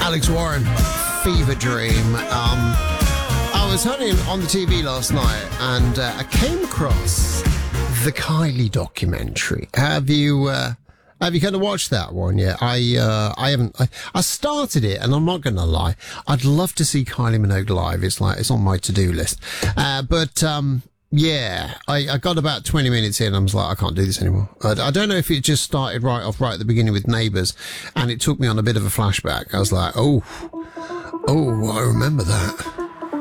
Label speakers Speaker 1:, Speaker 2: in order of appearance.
Speaker 1: Alex Warren, Fever Dream. I was hunting on the TV last night and I came across the Kylie documentary. Have you kind of watched that one yet? I haven't. I started it, and I'm not going to lie. I'd love to see Kylie Minogue live. It's on my to-do list. Yeah, I got about 20 minutes in. I was like, I can't do this anymore. I don't know if it just started right at the beginning with Neighbours, and it took me on a bit of a flashback. I was like, oh, I remember that.